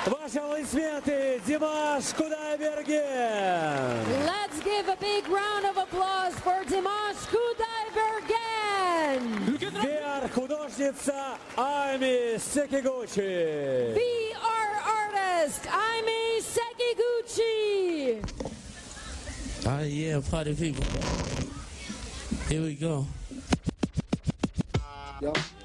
Ваши аплодисменты, Димаш Кудайберген. Let's give a big round of applause for Dimash Kudaibergen. VR художница Ами Секигучи. VR artist Aimee Sekiguchi. Yeah, party people. Here we go. Yo.